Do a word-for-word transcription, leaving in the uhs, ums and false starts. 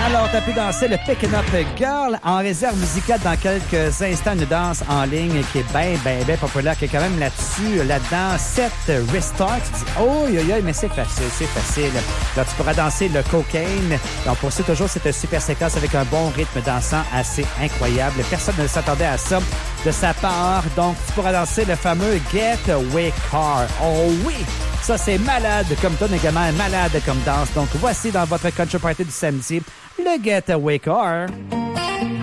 Alors, t'as pu danser le Pickin' Up Girl en réserve musicale dans quelques instants. Une danse en ligne qui est bien, bien, bien populaire, qui est quand même là-dessus, là-dedans. Set Restart. Tu dis, oh, yo, yo, mais c'est facile, c'est facile. Là, tu pourras danser le Cocaine. On poursuit toujours cette super séquence avec un bon rythme dansant assez incroyable. Personne ne s'attendait à ça de sa part. Donc, tu pourras danser le fameux Getaway Car. Oh oui! Ça, c'est malade comme tonne également, malade comme danse. Donc, voici dans votre Country Party du samedi, le Getaway Car.